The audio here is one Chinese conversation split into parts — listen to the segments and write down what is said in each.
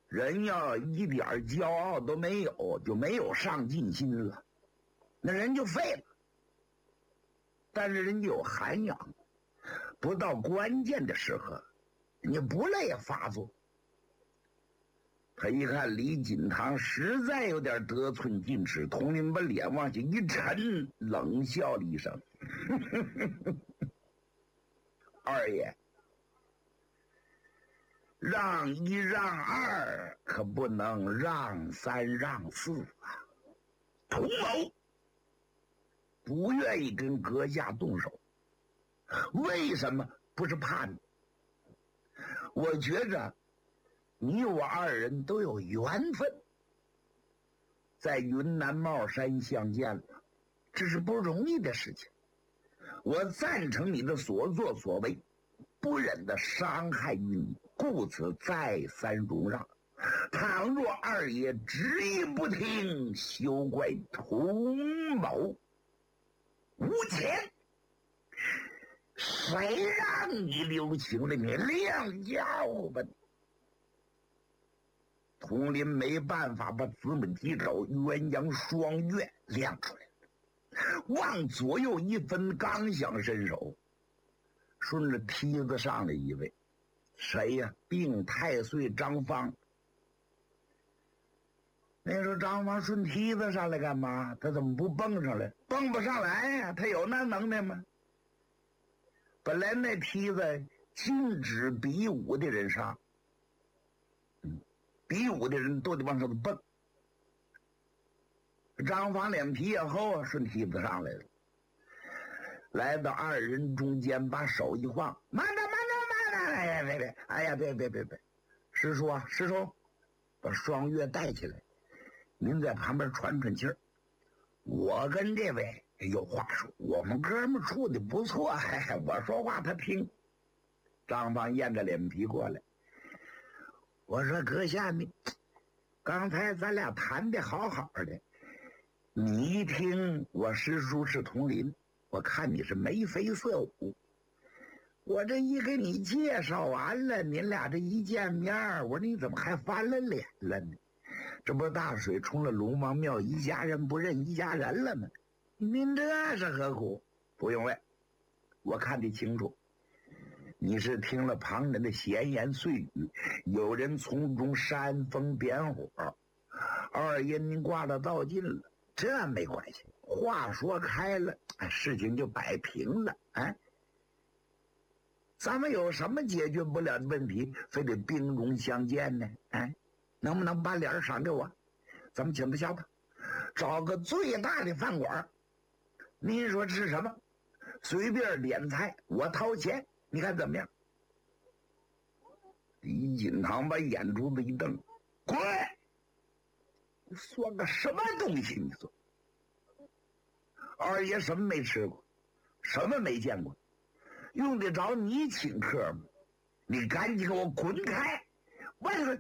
人要一点骄傲都没有，就没有上进心了，那人就废了。但是人家有涵养，不到关键的时候，你不累发作。他一看李锦堂实在有点得寸进尺，佟林把脸往下一沉，冷笑了一声：“二爷，让一让二，可不能让三让四啊！佟某不愿意跟阁下动手，为什么？不是怕你，我觉着。”你我二人都有缘分，在云南帽山相见了，这是不容易的事情。我赞成你的所作所为，不忍的伤害于你，故此再三容让。倘若二爷执意不听，休怪佟某无钱。谁让你留情了？你亮家伙吧！佟林没办法把子母提手鸳鸯双月亮出来了，往左右一分，刚想伸手，顺着梯子上来一位，谁呀？并太岁张方。那时候张方顺梯子上来干嘛？他怎么不蹦上来？蹦不上来呀，他有那能耐吗？本来那梯子禁止比武的人上，比武的人都得往上头蹦。张方脸皮也厚啊，顺梯子上来了，来到二人中间，把手一晃：“慢着，慢着，慢着！哎呀，别！哎呀，别！师叔啊，师叔，把双月带起来，您在旁边喘喘气儿。我跟这位有话说，我们哥们处的不错，我说话他听。”张方咽着脸皮过来。我说阁下，你刚才咱俩谈的好好的，你一听我师叔是佟林，我看你是眉飞色舞。我这一给你介绍完了，您俩这一见面，我说你怎么还翻了脸了呢？这不大水冲了龙王庙，一家人不认一家人了吗？您这是何苦？不用问，我看得清楚。你是听了旁人的闲言碎语，有人从中煽风点火，二爷您挂了道尽了，这没关系，话说开了，事情就摆平了。咱们有什么解决不了的问题，非得兵戎相见呢？能不能把脸赏给我？咱们请他下吧，找个最大的饭馆，您说吃什么？随便点菜，我掏钱，你看怎么样？李锦堂把眼珠子一瞪：“滚！你算个什么东西？你说二爷什么没吃过，什么没见过，用得着你请客吗？你赶紧给我滚开！”我说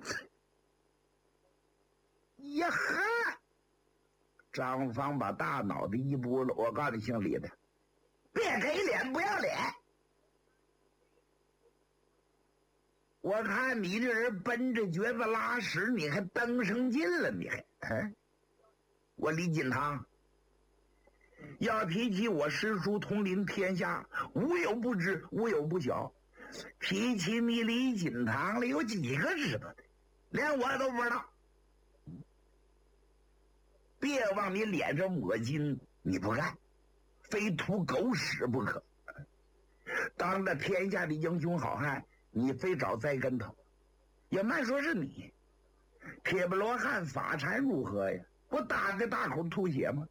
呀哈！张方把大脑袋一拨了，我告诉你，姓李的，别给脸不要脸！我看你这人奔着橛子拉屎，你还登上劲了，你还我李锦堂要提起我师叔统领天下，无有不知，无有不晓。提起你李锦堂了，有几个知道的？连我都不知道。别往你脸上抹金，你不干，非吐狗屎不可。当着天下的英雄好汉，你非找栽跟头，也慢说是你。铁布罗汉法禅如何呀？不打个大口吐血吗？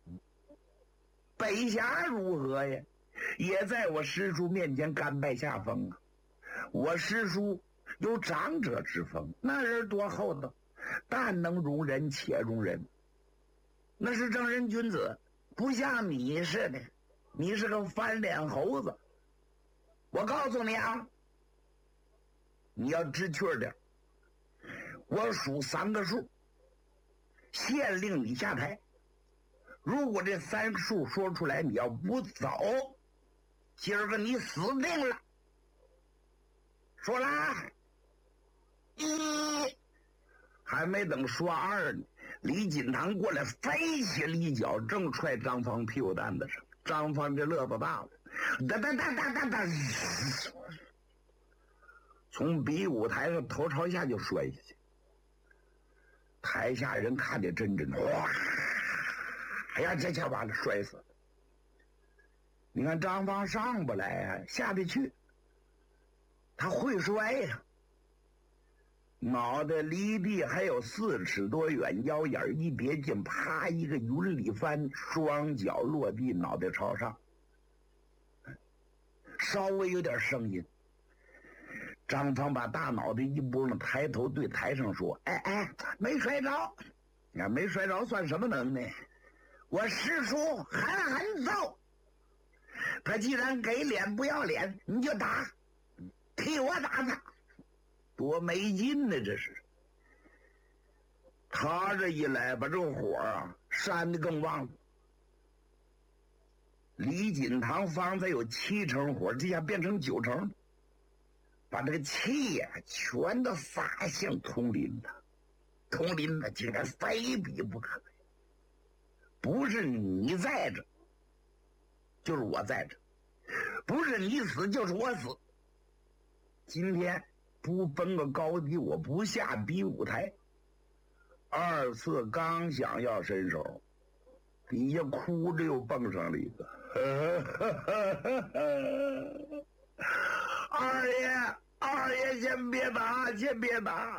北侠如何呀？也在我师叔面前甘拜下风啊！我师叔有长者之风，那人多厚道，但能容人且容人，那是正人君子，不像你似的，你是个翻脸猴子。我告诉你啊，你要知趣点，我数3个数，限令你下台。如果这3个数说出来，你要不走，今儿个你死定了。说啦，1、 还没等说二呢，李锦堂过来飞起了一脚，正踹张芳屁股蛋子上。张芳这乐子大了，哒哒哒哒哒哒，从比武台上头朝下就摔下去。台下人看见真哇，哎呀，这完了，摔死了。你看张芳上不来啊，下得去，他会摔呀。脑袋离地还有4尺多远，腰眼一别劲，啪一个云里翻，双脚落地，脑袋朝上，稍微有点声音。张芳把大脑袋一拨弄，抬头对台上说：“哎，没摔着，没摔着算什么能耐？我师叔狠揍，他既然给脸不要脸，你就打，替我打他。”多没劲呢！这是他这一来，把这个火啊扇得更旺了。李锦堂方才有7成火，这下变成9成，把这个气呀全都撒向佟林了。佟林呢，竟然非比不可呀！不是你在这，就是我在这；不是你死，就是我死。今天不分个高低，我不下比武台。2次刚想要伸手，底下哭着又蹦上了一个。二爷先别打，先别打。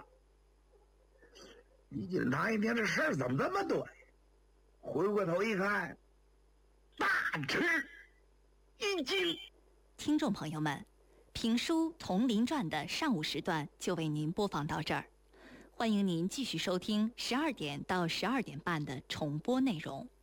李锦堂一听这事儿怎么这么多呀？回过头一看，大吃一惊。 听众朋友们，评书《铜陵传》的上午时段就为您播放到这儿，欢迎您继续收听12点到12点半的重播内容。